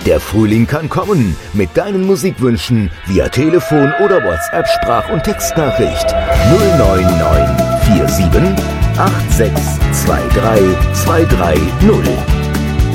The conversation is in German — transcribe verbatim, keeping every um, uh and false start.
Der Frühling kann kommen mit deinen Musikwünschen via Telefon oder WhatsApp Sprach- und Textnachricht null neun neun vier sieben acht sechs zwei drei zwei drei null.